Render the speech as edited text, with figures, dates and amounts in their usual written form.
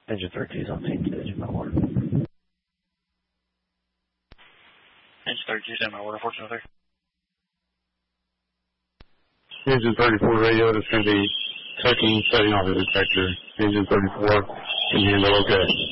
Engine 32 is on scene. Engine my order. Engine 32 is on my order, 1403. Engine 34 radio, that's going to be checking, setting off the detector. Engine 34 can handle okay.